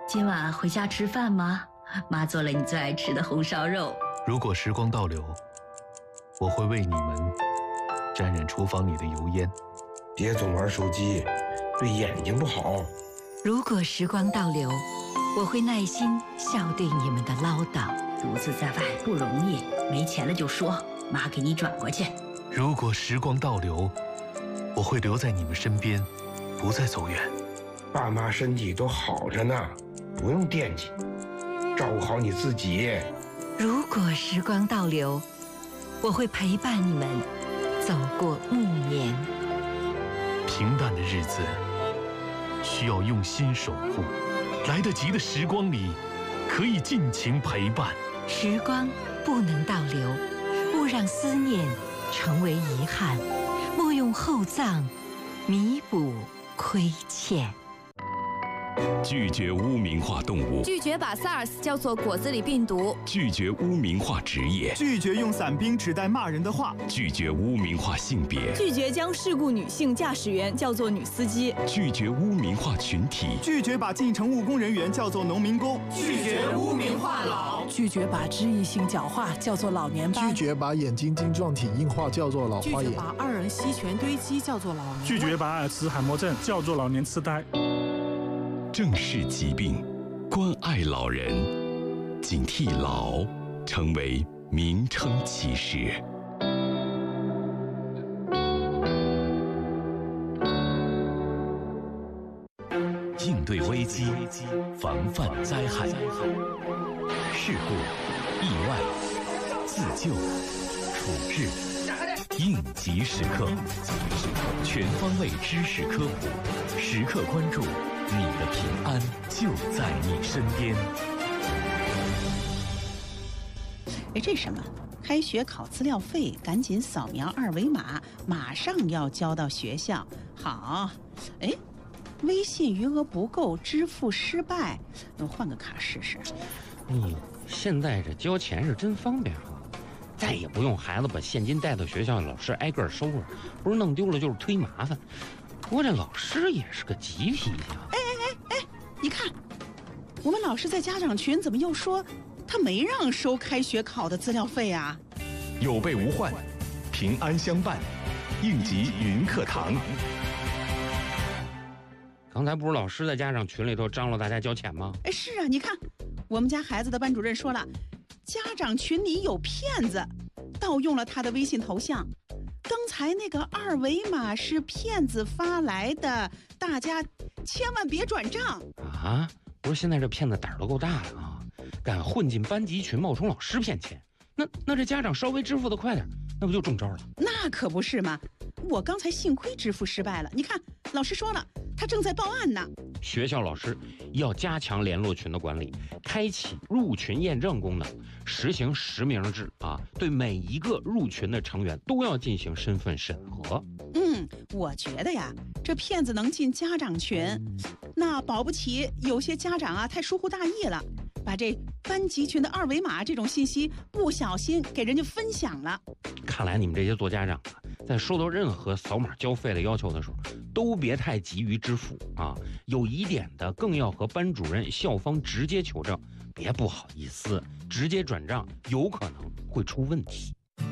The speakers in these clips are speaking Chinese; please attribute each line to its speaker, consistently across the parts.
Speaker 1: 今晚回家吃饭吗？妈做了你最爱吃的红烧肉。
Speaker 2: 如果时光倒流，我会为你们沾染厨房里的油烟。
Speaker 3: 别总玩手机，对眼睛不好。
Speaker 4: 如果时光倒流，我会耐心笑对你们的唠叨。
Speaker 1: 独自在外不容易，没钱了就说，妈给你转过去。
Speaker 2: 如果时光倒流，我会留在你们身边，不再走远。
Speaker 3: 爸妈身体都好着呢，不用惦记，照顾好你自己。
Speaker 4: 如果时光倒流，我会陪伴你们走过暮年。
Speaker 2: 平淡的日子需要用心守护，来得及的时光里可以尽情陪伴。
Speaker 4: 时光不能倒流，勿让思念成为遗憾，莫用厚葬弥补亏欠。
Speaker 5: 拒绝污名化动物，
Speaker 6: 拒绝把 SARS 叫做果子狸病毒，
Speaker 5: 拒绝污名化职业，
Speaker 7: 拒绝用伞兵指代骂人的话，
Speaker 5: 拒绝污名化性别，
Speaker 8: 拒绝将事故女性驾驶员叫做女司机，
Speaker 5: 拒绝污名化群体，
Speaker 7: 拒绝把进城务工人员叫做农民工，
Speaker 9: 拒绝污名化老，
Speaker 10: 拒绝把肢异性角化叫做老年斑，
Speaker 11: 拒绝把眼睛晶状体硬化叫做老花眼，
Speaker 10: 拒绝把二人息权堆积叫做老年，
Speaker 12: 拒绝把阿尔茨海默症叫做老年痴呆。
Speaker 5: 正视疾病，关爱老人，警惕老成为名称歧视。应对危机，防范灾害，事故、意外、自救、处置，应急时刻，全方位知识科普，时刻关注。你的平安就在你身边。
Speaker 13: 哎，这什么？开学考资料费，赶紧扫描二维码，马上要交到学校。好，哎，微信余额不够，支付失败，换个卡试试。
Speaker 14: 现在这交钱是真方便啊，再也不用孩子把现金带到学校，老师挨个收了，不是弄丢了就是忒麻烦。不过这老师也是个急脾气啊！
Speaker 13: 哎，你看，我们老师在家长群怎么又说他没让收开学考的资料费啊？
Speaker 5: 有备无患，平安相伴，应急云课堂。
Speaker 14: 刚才不是老师在家长群里头张罗大家交钱吗？
Speaker 13: 哎，是啊，你看，我们家孩子的班主任说了，家长群里有骗子，盗用了他的微信头像。刚才那个二维码是骗子发来的，大家千万别转账
Speaker 14: 啊！不是现在这骗子胆儿都够大的啊，敢混进班级群冒充老师骗钱，那这家长稍微支付的快点，那不就中招了？
Speaker 13: 那可不是嘛！我刚才幸亏支付失败了，你看老师说了，他正在报案呢。
Speaker 14: 学校老师要加强联络群的管理，开启入群验证功能，实行实名制啊，对每一个入群的成员都要进行身份审核。
Speaker 13: 我觉得呀，这骗子能进家长群，那保不齐有些家长啊太疏忽大意了，把这班级群的二维码这种信息不小心给人家分享了。
Speaker 14: 看来你们这些做家长的，在收到任何扫码交费的要求的时候，都别太急于支付啊，有疑点的更要和班主任、校方直接求证，别不好意思直接转账，有可能会出问题。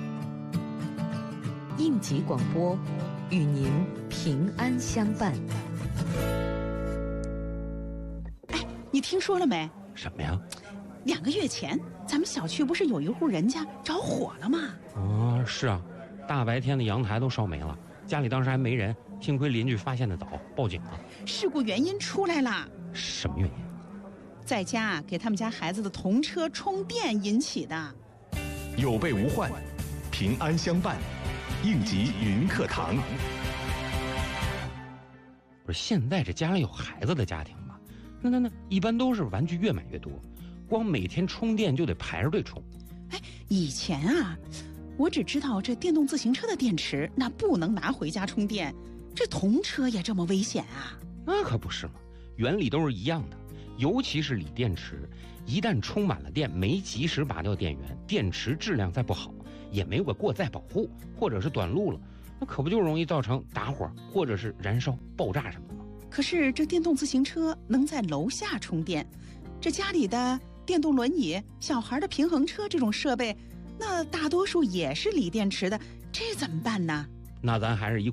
Speaker 4: 应急广播，与您平安相伴。
Speaker 13: 哎，你听说了没？
Speaker 14: 什么呀
Speaker 13: ？2个月前，咱们小区不是有一户人家着火了吗？
Speaker 14: 是啊，大白天的阳台都烧没了，家里当时还没人，幸亏邻居发现的早，报警了。
Speaker 13: 事故原因出来了。
Speaker 14: 什么原因？
Speaker 13: 在家给他们家孩子的童车充电引起的。
Speaker 5: 有备无患，平安相伴，应急云课堂。
Speaker 14: 不是现在这家里有孩子的家庭吧？那一般都是玩具越买越多，光每天充电就得排着队充。
Speaker 13: 哎，以前啊，我只知道这电动自行车的电池那不能拿回家充电，这童车也这么危险啊？
Speaker 14: 那可不是嘛，原理都是一样的。尤其是锂电池，一旦充满了电，没及时拔掉电源，电池质量再不好，也没有个过载保护，或者是短路了，那可不就容易造成打火或者是燃烧、爆炸什么的吗？
Speaker 13: 可是这电动自行车能在楼下充电，这家里的电动轮椅、小孩的平衡车这种设备，那大多数也是锂电池的，这怎么办呢？
Speaker 14: 那咱还是一